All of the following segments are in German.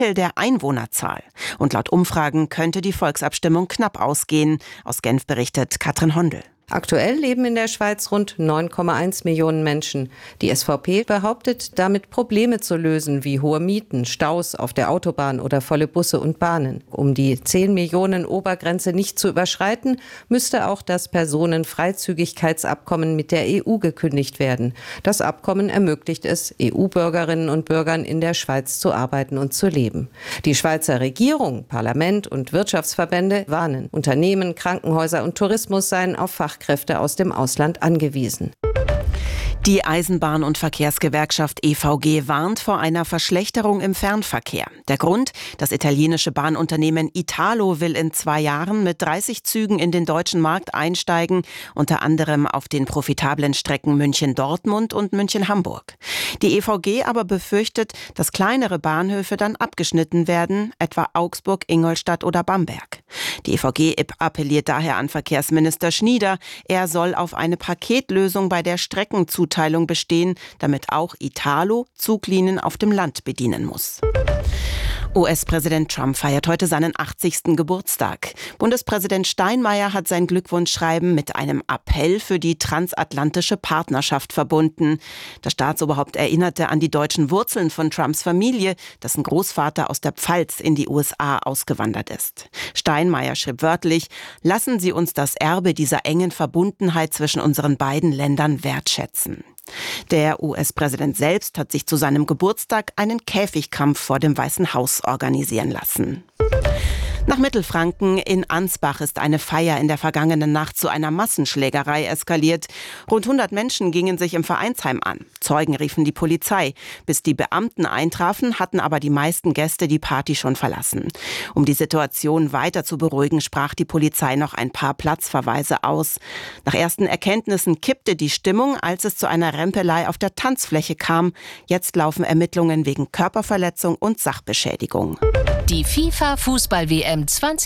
der Einwohnerzahl. Und laut Umfragen könnte die Volksabstimmung knapp ausgehen. Aus Genf berichtet Katrin Hondel. Aktuell leben in der Schweiz rund 9,1 Millionen Menschen. Die SVP behauptet, damit Probleme zu lösen, wie hohe Mieten, Staus auf der Autobahn oder volle Busse und Bahnen. Um die 10 Millionen Obergrenze nicht zu überschreiten, müsste auch das Personenfreizügigkeitsabkommen mit der EU gekündigt werden. Das Abkommen ermöglicht es, EU-Bürgerinnen und Bürgern in der Schweiz zu arbeiten und zu leben. Die Schweizer Regierung, Parlament und Wirtschaftsverbände warnen. Unternehmen, Krankenhäuser und Tourismus seien auf Fachkräfte aus dem Ausland angewiesen. Die Eisenbahn- und Verkehrsgewerkschaft EVG warnt vor einer Verschlechterung im Fernverkehr. Der Grund: Das italienische Bahnunternehmen Italo will in 2 Jahren mit 30 Zügen in den deutschen Markt einsteigen, unter anderem auf den profitablen Strecken München-Dortmund und München-Hamburg. Die EVG aber befürchtet, dass kleinere Bahnhöfe dann abgeschnitten werden, etwa Augsburg, Ingolstadt oder Bamberg. Die EVG appelliert daher an Verkehrsminister Schnieder. Er soll auf eine Paketlösung bei der Streckenzuteilung bestehen, damit auch Italo Zuglinien auf dem Land bedienen muss. US-Präsident Trump feiert heute seinen 80. Geburtstag. Bundespräsident Steinmeier hat sein Glückwunschschreiben mit einem Appell für die transatlantische Partnerschaft verbunden. Das Staatsoberhaupt erinnerte an die deutschen Wurzeln von Trumps Familie, dessen Großvater aus der Pfalz in die USA ausgewandert ist. Steinmeier schrieb wörtlich: Lassen Sie uns das Erbe dieser engen Verbundenheit zwischen unseren beiden Ländern wertschätzen. Der US-Präsident selbst hat sich zu seinem Geburtstag einen Käfigkampf vor dem Weißen Haus organisieren lassen. Nach Mittelfranken in Ansbach ist eine Feier in der vergangenen Nacht zu einer Massenschlägerei eskaliert. Rund 100 Menschen gingen sich im Vereinsheim an. Zeugen riefen die Polizei. Bis die Beamten eintrafen, hatten aber die meisten Gäste die Party schon verlassen. Um die Situation weiter zu beruhigen, sprach die Polizei noch ein paar Platzverweise aus. Nach ersten Erkenntnissen kippte die Stimmung, als es zu einer Rempelei auf der Tanzfläche kam. Jetzt laufen Ermittlungen wegen Körperverletzung und Sachbeschädigung. Die FIFA-Fußball-WM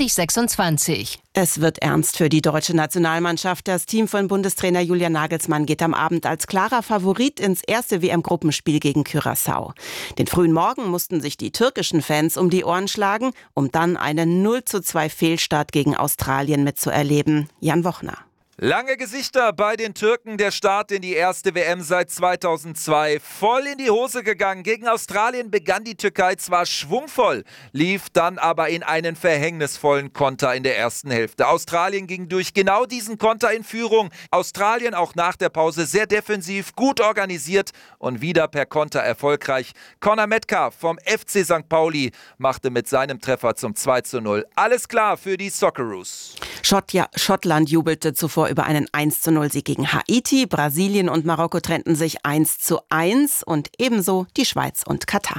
2026. Es wird ernst für die deutsche Nationalmannschaft. Das Team von Bundestrainer Julian Nagelsmann geht am Abend als klarer Favorit ins erste WM-Gruppenspiel gegen Curaçao. Den frühen Morgen mussten sich die türkischen Fans um die Ohren schlagen, um dann einen 0:2 Fehlstart gegen Australien mitzuerleben. Jan Wochner. Lange Gesichter bei den Türken, der Start in die erste WM seit 2002. Voll in die Hose gegangen. Gegen Australien begann die Türkei zwar schwungvoll, lief dann aber in einen verhängnisvollen Konter in der ersten Hälfte. Australien ging durch genau diesen Konter in Führung. Australien auch nach der Pause sehr defensiv, gut organisiert und wieder per Konter erfolgreich. Conor Metcalf vom FC St. Pauli machte mit seinem Treffer zum 2:0. Alles klar für die Socceroos. Schottland jubelte zuvor über einen 1:0-Sieg gegen Haiti. Brasilien und Marokko trennten sich 1:1 und ebenso die Schweiz und Katar.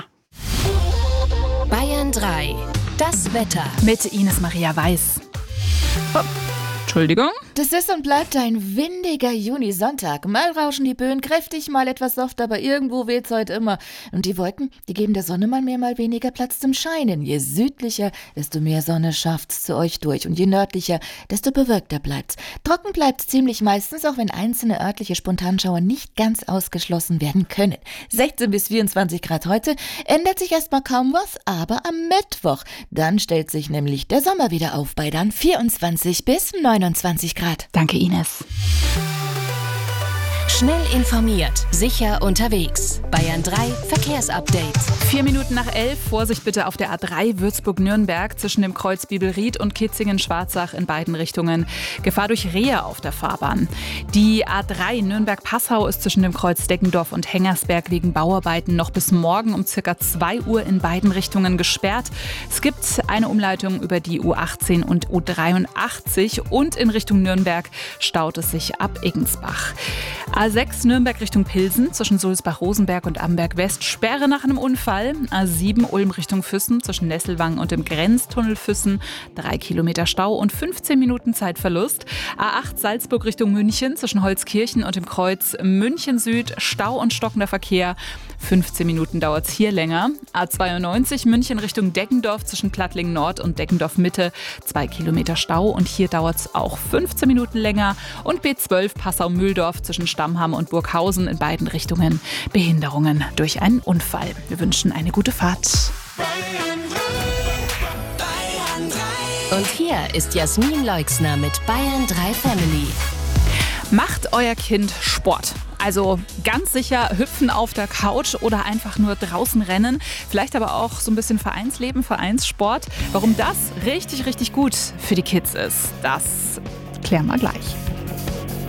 Bayern 3. Das Wetter. Mit Ines Maria Weiß. Entschuldigung? Das ist und bleibt ein windiger Junisonntag. Mal rauschen die Böen kräftig, mal etwas soft, aber irgendwo weht's heute immer. Und die Wolken, die geben der Sonne mal mehr, mal weniger Platz zum Scheinen. Je südlicher, desto mehr Sonne schafft's zu euch durch. Und je nördlicher, desto bewölkter bleibt's. Trocken bleibt's ziemlich meistens, auch wenn einzelne örtliche Spontanschauer nicht ganz ausgeschlossen werden können. 16 bis 24 Grad heute, ändert sich erstmal kaum was, aber am Mittwoch, dann stellt sich nämlich der Sommer wieder auf bei dann 24 bis 29 Grad. Danke, Ines. Schnell informiert, sicher unterwegs. Bayern 3 Verkehrsupdate. 4 Minuten nach 11. Vorsicht bitte auf der A3 Würzburg-Nürnberg zwischen dem Kreuz Bibelried und Kitzingen-Schwarzach in beiden Richtungen. Gefahr durch Rehe auf der Fahrbahn. Die A3 Nürnberg-Passau ist zwischen dem Kreuz Deggendorf und Hengersberg wegen Bauarbeiten noch bis morgen um ca. 2 Uhr in beiden Richtungen gesperrt. Es gibt eine Umleitung über die U18 und U83 und in Richtung Nürnberg staut es sich ab Eggensbach. A6 Nürnberg Richtung Pilsen zwischen Sulzbach-Rosenberg und Amberg-West Sperre nach einem Unfall. A7 Ulm Richtung Füssen zwischen Nesselwang und dem Grenztunnel Füssen 3 Kilometer Stau und 15 Minuten Zeitverlust. A8 Salzburg Richtung München zwischen Holzkirchen und dem Kreuz München Süd Stau und stockender Verkehr. 15 Minuten dauert es hier länger. A92 München Richtung Deggendorf zwischen Plattling Nord und Deggendorf Mitte 2 Kilometer Stau und hier dauert es auch 15 Minuten länger. Und B12 Passau-Mühldorf zwischen Stammham und Burghausen in beiden Richtungen Behinderungen durch einen Unfall. Wir wünschen eine gute Fahrt. Und hier ist Jasmin Leixner mit Bayern 3 Family. Macht euer Kind Sport. Also ganz sicher hüpfen auf der Couch oder einfach nur draußen rennen. Vielleicht aber auch so ein bisschen Vereinsleben, Vereinssport. Warum das richtig, richtig gut für die Kids ist, das klären wir gleich.